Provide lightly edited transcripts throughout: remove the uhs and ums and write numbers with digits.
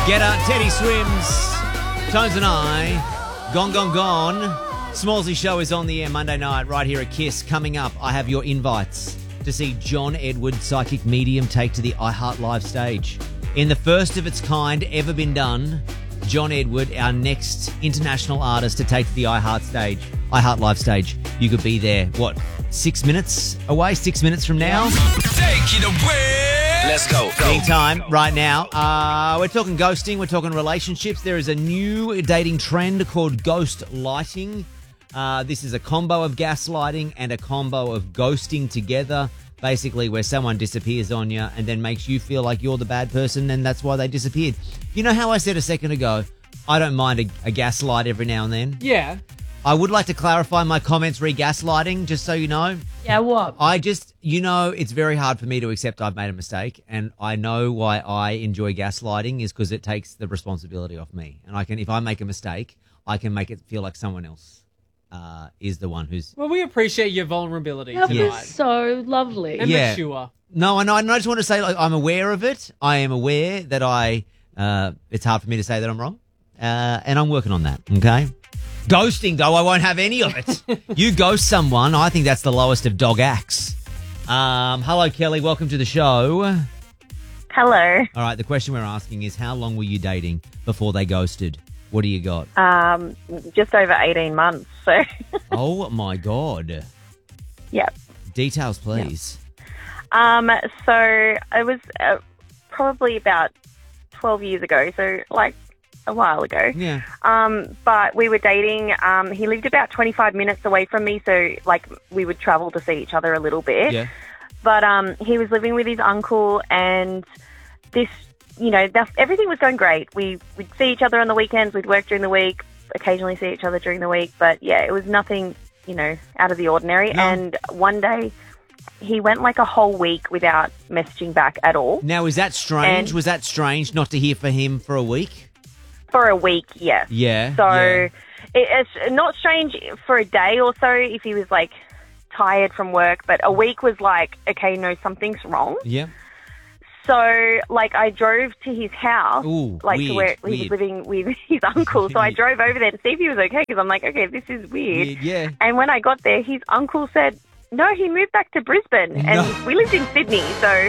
Get Up, Teddy Swims, Tones and I, Gone, Gone, Gone. Smallsy Show is on the air Monday night right here at KISS. Coming up, I have your invites to see John Edward, psychic medium, take to the iHeart Live stage. In the first of its kind ever been done, John Edward, our next international artist to take to the iHeart Live stage. You could be there, 6 minutes away, 6 minutes from now? Take it away. Let's go. Anytime, right now. We're talking ghosting, we're talking relationships. There is a new dating trend called ghost lighting. This is a combo of gaslighting and a combo of ghosting together, basically where someone disappears on you and then makes you feel like you're the bad person and that's why they disappeared. You know how I said a second ago, I don't mind a gaslight every now and then? Yeah. I would like to clarify my comments re-gaslighting, just so you know. Yeah, what? It's very hard for me to accept I've made a mistake, and I know why I enjoy gaslighting is because it takes the responsibility off me. And if I make a mistake, I can make it feel like someone else is the one who's... Well, we appreciate your vulnerability That tonight. was so lovely. And Yeah. mature. No, I know. I just want to say I'm aware of it. I am aware that it's hard for me to say that I'm wrong, and I'm working on that, okay? Ghosting, though, I won't have any of it. You ghost someone, I think that's the lowest of dog acts. Hello, Kelly. Welcome to the show. Hello. All right, the question we're asking is how long were you dating before they ghosted? What do you got? Just over 18 months. So, Oh, my God. yeah. Details, please. So it was probably about 12 years ago. So like a while ago. Yeah. But we were dating. He lived about 25 minutes away from me. So like we would travel to see each other a little bit. Yeah. But he was living with his uncle and everything was going great. We'd see each other on the weekends. We'd work during the week, occasionally see each other during the week. But, yeah, it was nothing, out of the ordinary. No. And one day he went like a whole week without messaging back at all. Now, is that strange? And- Was that strange not to hear from him for a week? For a week, yes. Yeah. So yeah. it's not strange for a day or so if he was, like, tired from work. But a week was like, okay, no, something's wrong. Yeah. So, like, I drove to his house, Ooh, to weird, where he weird. was living with his uncle. So I drove over there to see if he was okay because I'm like, okay, this is weird. Yeah. And when I got there, his uncle said, no, he moved back to Brisbane. No. And we lived in Sydney, so...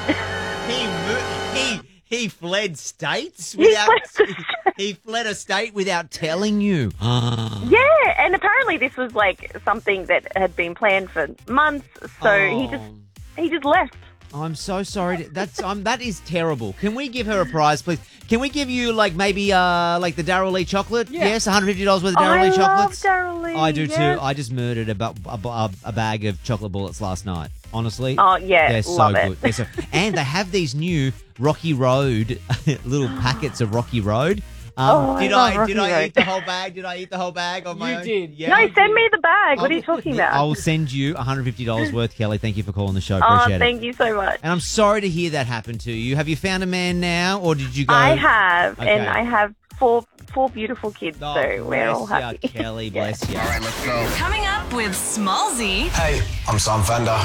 He fled states He without... fled He fled a state without telling you. Yeah, and apparently this was, like, something that had been planned for months. So he just left. I'm so sorry. That is terrible. Can we give her a prize, please? Can we give you maybe the Darryl Lee chocolate? Yeah. Yes, $150 worth of Darryl Lee chocolates. I love Darryl Lee. I do yes. too. I just murdered a bag of chocolate bullets last night. Honestly. Oh, yeah, They're so love good. it. They're so, and they have these new Rocky Road little packets of Rocky Road. I love Rocky did I Road. eat the whole bag? Did I eat the whole bag on my You own? did. Yeah. No, send me the bag. What are you talking about? I will send you $150 worth, Kelly. Thank you for calling the show. Oh, Appreciate it. thank you so much. And I'm sorry to hear that happen to you. Have you found a man now, or did you go? I have, Okay. and I have four beautiful kids, Oh, so we're all bless happy. ya, Kelly, Yeah. bless you. All right, let's go. Coming up with Smallsy Hey, I'm Sam Fender.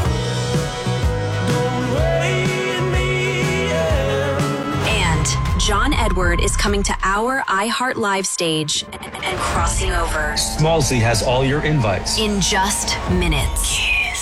and John Edward is coming to our iHeart Live stage and crossing over Smallsy has all your invites. in just minutes.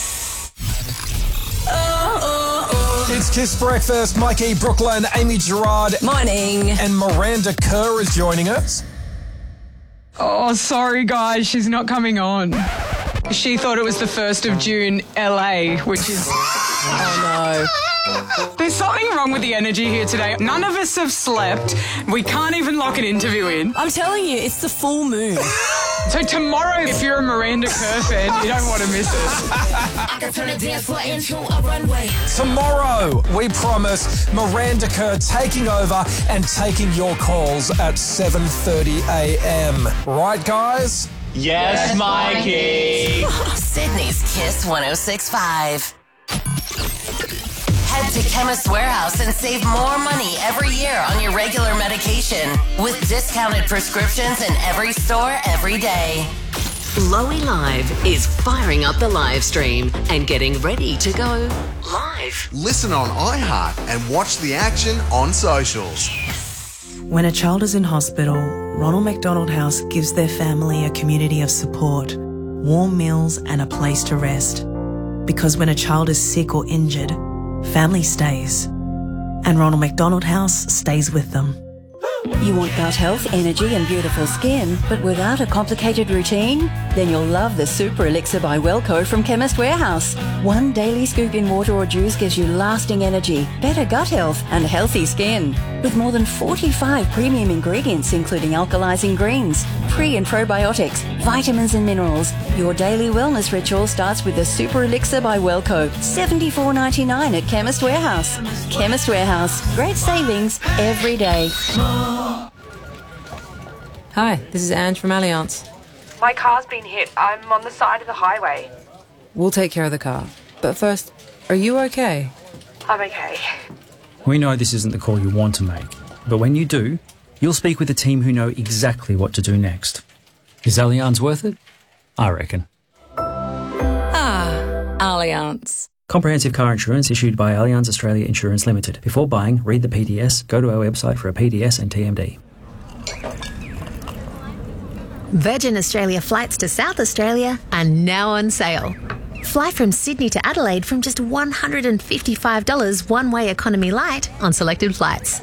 It's Kiss Breakfast. Mikey, Brooklyn, Amy Gerard, Morning. and Miranda Kerr is joining us. Oh, sorry, guys. She's not coming on. She thought it was the 1st of June, LA, which is... Oh, no. There's something wrong with the energy here today. None of us have slept. We can't even lock an interview in. I'm telling you, it's the full moon. So tomorrow, if you're a Miranda Kerr fan, you don't want to miss it. I can turn a dance floor into a runway. Tomorrow, we promise Miranda Kerr taking over and taking your calls at 7:30 a.m. Right, guys? Yes, Mikey. Sydney's Kiss 106.5. Head to Chemist Warehouse and save more money every year on your regular medication with discounted prescriptions in every store every day. Lowy Live is firing up the live stream and getting ready to go live. Listen on iHeart and watch the action on socials. When a child is in hospital, Ronald McDonald House gives their family a community of support, warm meals and a place to rest. Because when a child is sick or injured, family stays. And Ronald McDonald House stays with them. You want gut health, energy and beautiful skin, but without a complicated routine? Then you'll love the Super Elixir by Wellco from Chemist Warehouse. One daily scoop in water or juice gives you lasting energy, better gut health and healthy skin. With more than 45 premium ingredients including alkalizing greens, pre and probiotics, vitamins and minerals, your daily wellness ritual starts with the Super Elixir by Wellco, $74.99 at Chemist Warehouse. Chemist Warehouse, great savings every day. Hi, this is Ange from Allianz. My car's been hit. I'm on the side of the highway. We'll take care of the car. But first, are you okay? I'm okay. We know this isn't the call you want to make, but when you do, you'll speak with a team who know exactly what to do next. Is Allianz worth it? I reckon. Allianz. Comprehensive car insurance issued by Allianz Australia Insurance Limited. Before buying, read the PDS, go to our website for a PDS and TMD. Virgin Australia flights to South Australia are now on sale. Fly from Sydney to Adelaide from just $155 one-way economy light on selected flights.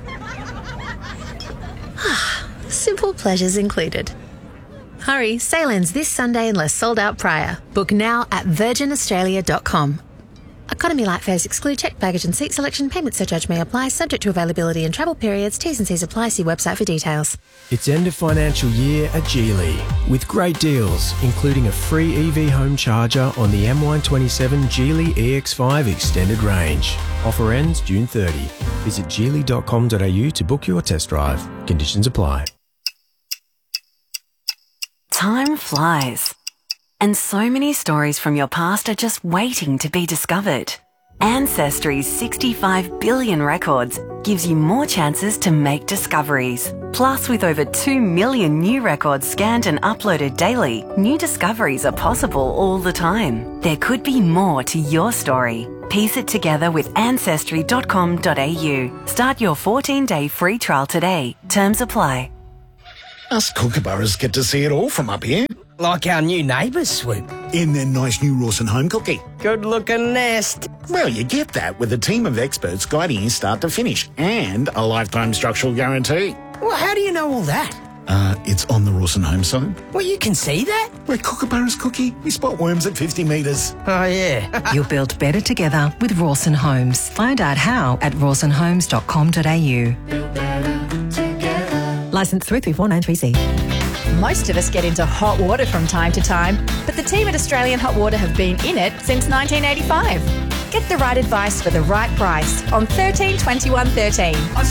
Simple pleasures included. Hurry, sale ends this Sunday unless sold out prior. Book now at virginaustralia.com. Economy light fares exclude checked baggage and seat selection. Payment surcharge may apply, subject to availability and travel periods. T's and C's apply. See website for details. It's end of financial year at Geely with great deals, including a free EV home charger on the M127 Geely EX5 extended range. Offer ends June 30. Visit geely.com.au to book your test drive. Conditions apply. Time flies. And so many stories from your past are just waiting to be discovered. Ancestry's 65 billion records gives you more chances to make discoveries. Plus, with over 2 million new records scanned and uploaded daily, new discoveries are possible all the time. There could be more to your story. Piece it together with Ancestry.com.au. Start your 14-day free trial today. Terms apply. Us kookaburras get to see it all from up here. Like our new neighbours, Swoop. In their nice new Rawson home cookie. Good-looking nest. Well, you get that with a team of experts guiding you start to finish and a lifetime structural guarantee. Well, how do you know all that? It's on the Rawson home site. Well, you can see that? Where kookaburras cookie, we spot worms at 50 metres. Oh, yeah. You'll build better together with Rawson Homes. Find out how at rawsonhomes.com.au. Licensed through 3493C. Most of us get into hot water from time to time, but the team at Australian Hot Water have been in it since 1985. Get the right advice for the right price on 13 21 13.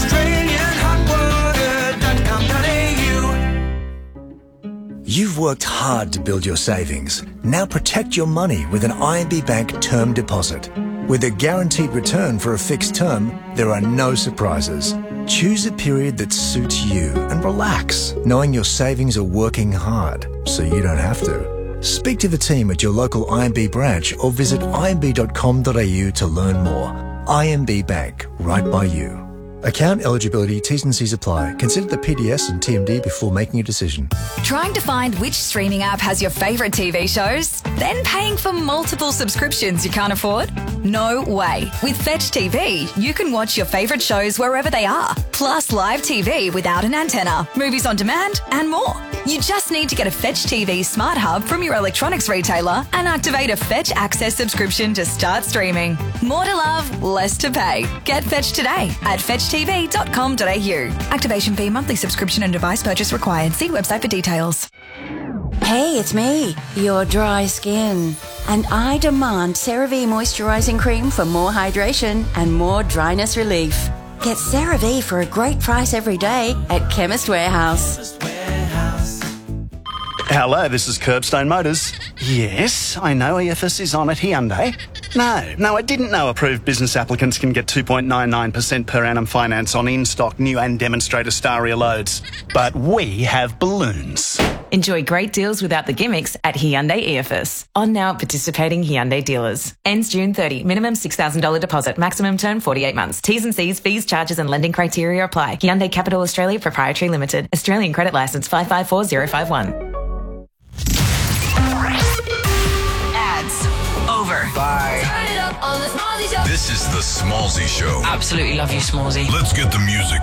AustralianHotWater.com.au. You've worked hard to build your savings. Now protect your money with an IMB Bank term deposit. With a guaranteed return for a fixed term, there are no surprises. Choose a period that suits you and relax, knowing your savings are working hard, so you don't have to. Speak to the team at your local IMB branch or visit imb.com.au to learn more. IMB Bank, right by you. Account eligibility, T's and C's apply. Consider the PDS and TMD before making a decision. Trying to find which streaming app has your favourite TV shows? Then paying for multiple subscriptions you can't afford? No way. With Fetch TV, you can watch your favourite shows wherever they are. Plus live TV without an antenna, movies on demand and more. You just need to get a Fetch TV Smart Hub from your electronics retailer and activate a Fetch Access subscription to start streaming. More to love, less to pay. Get Fetch today at fetchtv.com.au. Activation fee, monthly subscription and device purchase required. See website for details. Hey, it's me, your dry skin. And I demand CeraVe Moisturising Cream for more hydration and more dryness relief. Get CeraVe for a great price every day at Chemist Warehouse. Hello, this is Curbstone Motors. Yes, I know EFS is on at Hyundai. No, I didn't know approved business applicants can get 2.99% per annum finance on in-stock new and demonstrator Staria loads. But we have balloons. Enjoy great deals without the gimmicks at Hyundai EFS. On now at participating Hyundai dealers. Ends June 30. Minimum $6,000 deposit. Maximum term 48 months. T's and C's, fees, charges and lending criteria apply. Hyundai Capital Australia Proprietary Limited. Australian Credit Licence 554051. Ads. Over. Bye. Turn it up on the Smallzy Show. This is the Smallzy Show. Absolutely love you, Smallzy. Let's get the music